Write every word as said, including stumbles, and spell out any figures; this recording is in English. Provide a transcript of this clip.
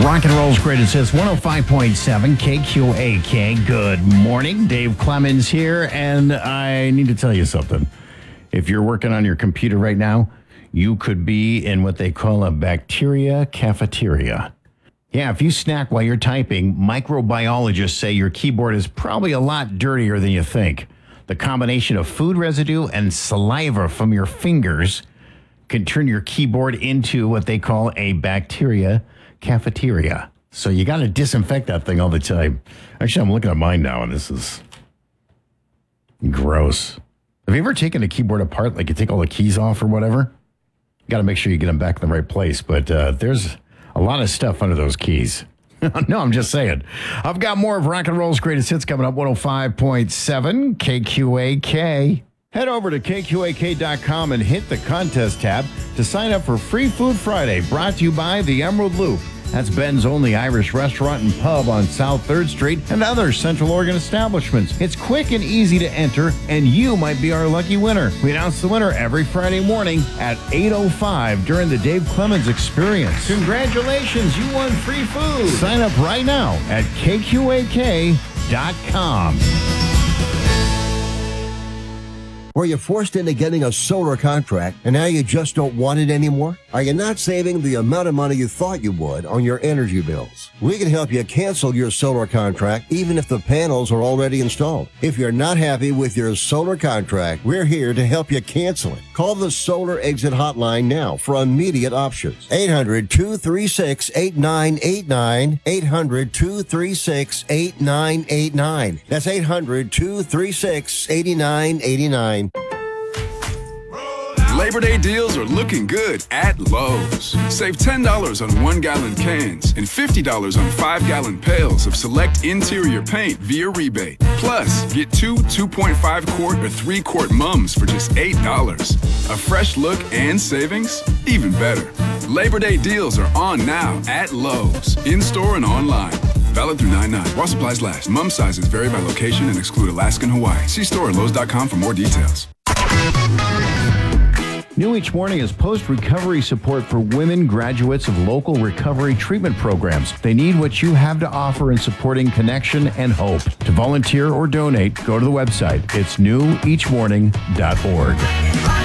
Rock and roll's greatest hits, one oh five point seven K Q A K. Good morning. Dave Clemens here, and I need to tell you something. If you're working on your computer right now, you could be in what they call a bacteria cafeteria. Yeah, if you snack while you're typing, microbiologists say your keyboard is probably a lot dirtier than you think. The combination of food residue and saliva from your fingers can turn your keyboard into what they call a bacteria cafeteria. So you got to disinfect that thing all the time. Actually, I'm looking at mine now, and this is gross. Have you ever taken a keyboard apart, like you take all the keys off or whatever? You got to make sure you get them back in the right place. But uh, there's a lot of stuff under those keys. No, I'm just saying. I've got more of Rock and Roll's greatest hits coming up, one oh five point seven K Q A K. Head over to K Q A K dot com and hit the contest tab to sign up for Free Food Friday, brought to you by the Emerald Loop. That's Ben's only Irish restaurant and pub on South third Street and other Central Oregon establishments. It's quick and easy to enter, and you might be our lucky winner. We announce the winner every Friday morning at eight oh five during the Dave Clemens Experience. Congratulations, you won free food. Sign up right now at K Q A K dot com. Were you forced into getting a solar contract and now you just don't want it anymore? Are you not saving the amount of money you thought you would on your energy bills? We can help you cancel your solar contract even if the panels are already installed. If you're not happy with your solar contract, we're here to help you cancel it. Call the Solar Exit Hotline now for immediate options. eight hundred, two three six, eight nine eight nine. eight hundred, two three six, eight nine eight nine. That's eight hundred, two three six, eight nine eight nine. Labor Day deals are looking good at Lowe's. Save ten dollars on one-gallon cans and fifty dollars on five-gallon pails of select interior paint via rebate. Plus, get two two point five quart or three quart mums for just eight dollars. A fresh look and savings? Even better. Labor Day deals are on now at Lowe's, in-store and online. Valid through nine nine. While supplies last. Mum sizes vary by location and exclude Alaska and Hawaii. See store at Lowe's dot com for more details. New each morning is post-recovery support for women graduates of local recovery treatment programs. They need what you have to offer in supporting connection and hope. To volunteer or donate, go to the website. It's new each morning dot org.